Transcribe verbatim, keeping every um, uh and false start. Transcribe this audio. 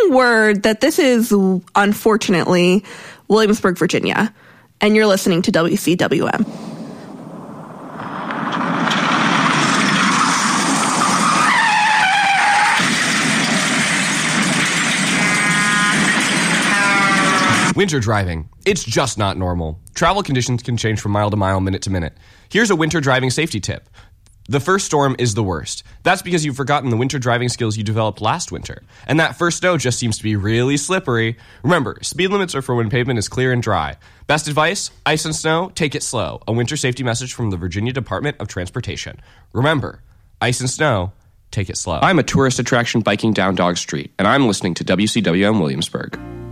spreading word that this is, unfortunately, Williamsburg, Virginia, and you're listening to W C W M. Winter driving. It's just not normal. Travel conditions can change from mile to mile, minute to minute. Here's a winter driving safety tip. The first storm is the worst. That's because you've forgotten the winter driving skills you developed last winter. And that first snow just seems to be really slippery. Remember, speed limits are for when pavement is clear and dry. Best advice? Ice and snow, take it slow. A winter safety message from the Virginia Department of Transportation. Remember, ice and snow, take it slow. I'm a tourist attraction biking down Dog Street, and I'm listening to W C W M Williamsburg.